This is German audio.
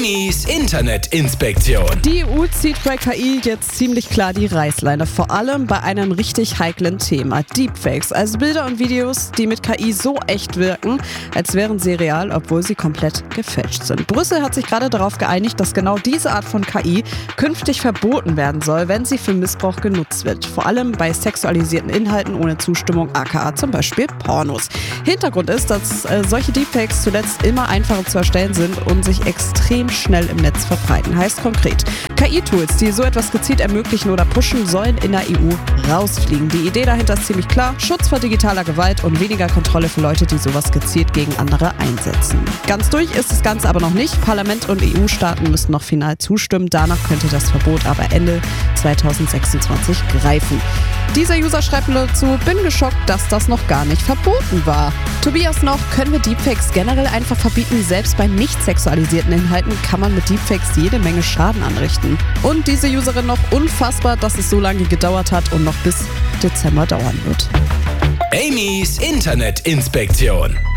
Amy's Internetinspektion. Die EU zieht bei KI jetzt ziemlich klar die Reißleine, vor allem bei einem richtig heiklen Thema: Deepfakes, also Bilder und Videos, die mit KI so echt wirken, als wären sie real, obwohl sie komplett gefälscht sind. Brüssel hat sich gerade darauf geeinigt, dass genau diese Art von KI künftig verboten werden soll, wenn sie für Missbrauch genutzt wird. Vor allem bei sexualisierten Inhalten ohne Zustimmung, aka zum Beispiel Pornos. Hintergrund ist, dass solche Deepfakes zuletzt immer einfacher zu erstellen sind und sich extrem schnell im Netz verbreiten. Heißt konkret, KI-Tools, die so etwas gezielt ermöglichen oder pushen, sollen in der EU rausfliegen. Die Idee dahinter ist ziemlich klar: Schutz vor digitaler Gewalt und weniger Kontrolle für Leute, die sowas gezielt gegen andere einsetzen. Ganz durch ist das Ganze aber noch nicht. Parlament und EU-Staaten müssen noch final zustimmen. Danach könnte das Verbot aber Ende 2026 greifen. Dieser User schreibt nur dazu: bin geschockt, dass das noch gar nicht verboten war. Tobias noch: können wir Deepfakes generell einfach verbieten? Selbst bei nicht sexualisierten Inhalten kann man mit Deepfakes jede Menge Schaden anrichten. Und diese Userin noch: unfassbar, dass es so lange gedauert hat und noch bis Dezember dauern wird. Amy's Internetinspektion.